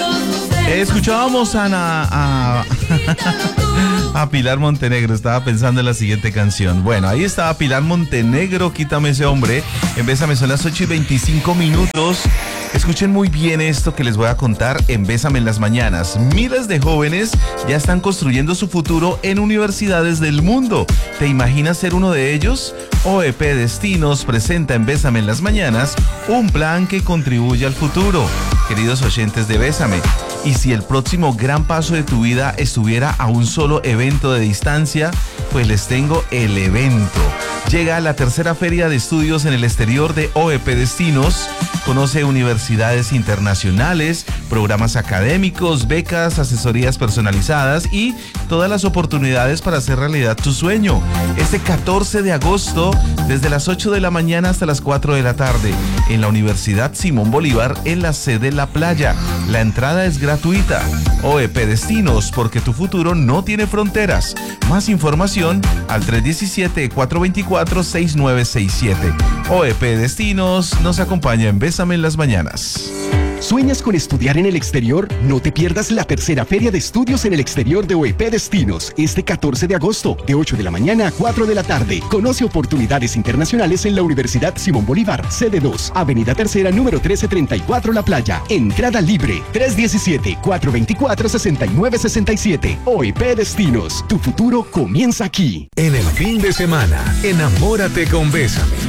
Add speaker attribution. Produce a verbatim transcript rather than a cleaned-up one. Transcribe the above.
Speaker 1: Escuchábamos a, a, a Pilar Montenegro. Estaba pensando en la siguiente canción. Bueno, ahí estaba Pilar Montenegro, Quítame ese hombre. En Bésame son las ocho y veinticinco minutos. Escuchen muy bien esto que les voy a contar en Bésame en las mañanas. Miles de jóvenes ya están construyendo su futuro en universidades del mundo. ¿Te imaginas ser uno de ellos? O E P Destinos presenta en Bésame en las mañanas un plan que contribuye al futuro. Queridos oyentes de Bésame, y si el próximo gran paso de tu vida estuviera a un solo evento de distancia, pues les tengo el evento. Llega la tercera feria de estudios en el exterior de O E P Destinos. Conoce universidades internacionales, programas académicos, becas, asesorías personalizadas y todas las oportunidades para hacer realidad tu sueño. Este catorce de agosto, desde las ocho de la mañana hasta las cuatro de la tarde, en la Universidad Simón Bolívar, en la sede La Playa. La entrada es gratuita. O E P Destinos, porque tu futuro no tiene fronteras. Más información al tres uno siete, cuatro dos cuatro, seis nueve seis siete. O E P Destinos nos acompaña en Bésame en las mañanas.
Speaker 2: ¿Sueñas con estudiar en el exterior? No te pierdas la tercera Feria de Estudios en el Exterior de O E P Destinos, este catorce de agosto, de ocho de la mañana a cuatro de la tarde. Conoce oportunidades internacionales en la Universidad Simón Bolívar, sede dos, Avenida Tercera, número trece treinta y cuatro, La Playa. Entrada libre, tres uno siete, cuatro dos cuatro, seis nueve seis siete. O E P Destinos, tu futuro comienza aquí.
Speaker 3: En el fin de semana, enamórate con Bésame.